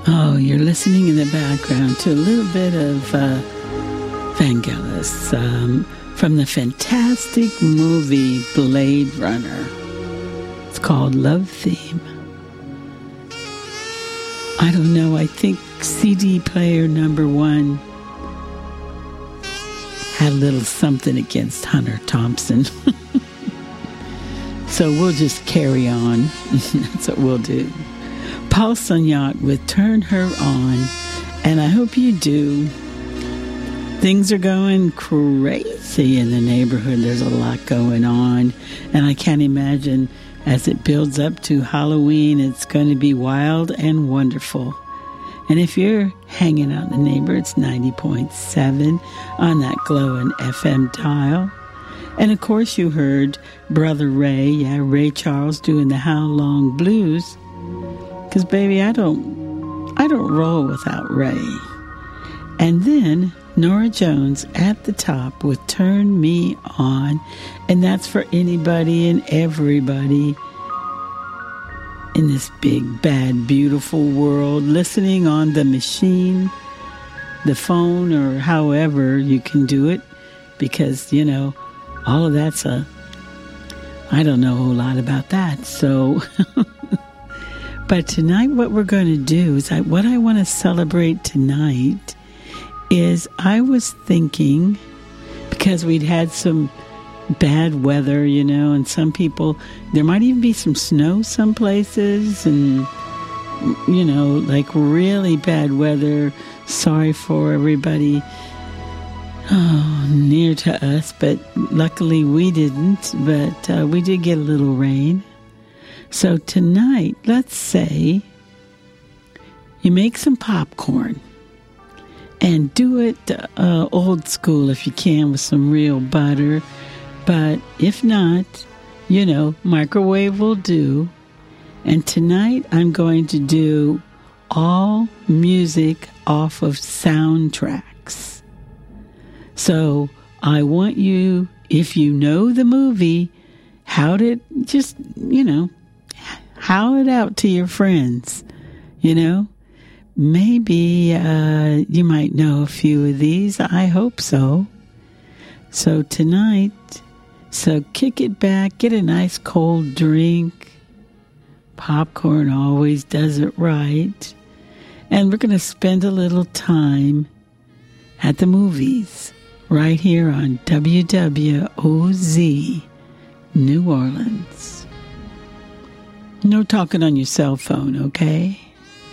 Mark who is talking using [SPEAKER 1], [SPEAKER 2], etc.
[SPEAKER 1] Oh, you're listening in the background to a little bit of Vangelis from the fantastic movie Blade Runner. It's called Love Theme. I don't know, I think CD player number 1 had a little something against Hunter Thompson. So we'll just carry on. That's what we'll do. Paul Signac with Turn Her On, and I hope you do. Things are going crazy in the neighborhood. There's a lot going on, and I can't imagine as it builds up to Halloween, it's going to be wild and wonderful. And if you're hanging out in the neighborhood, it's 90.7 on that glowing FM dial. And of course you heard Brother Ray, Ray Charles doing the How Long Blues. Because, baby, I don't roll without Ray. And then Nora Jones at the top with Turn Me On. And that's for anybody and everybody in this big, bad, beautiful world listening on the machine, the phone, or however you can do it. Because, you know, all of that's I don't know a whole lot about that. So... But tonight what we're going to do is what I want to celebrate tonight is I was thinking, because we'd had some bad weather, you know, and some people, there might even be some snow some places and, you know, like really bad weather. Sorry for everybody near to us, but luckily we didn't, but we did get a little rain. So tonight, let's say you make some popcorn and do it old school if you can with some real butter. But if not, you know, microwave will do. And tonight I'm going to do all music off of soundtracks. So I want you, if you know the movie, howl it out to your friends, you know. Maybe you might know a few of these. I hope so. So tonight, kick it back, get a nice cold drink. Popcorn always does it right. And we're going to spend a little time at the movies right here on WWOZ New Orleans. No talking on your cell phone, okay?